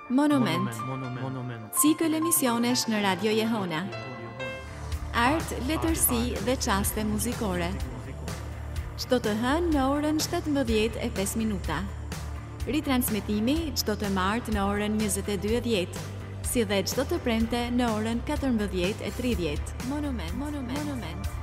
Monument. Cikël emisionesh në Radio Jehona. Art, letërsi dhe çaste muzikore. Çdo të hënë në orën 17:05. Ritransmetimi çdo të martë në orën 22:10, si dhe çdo të premte në orën 14:30. Monument.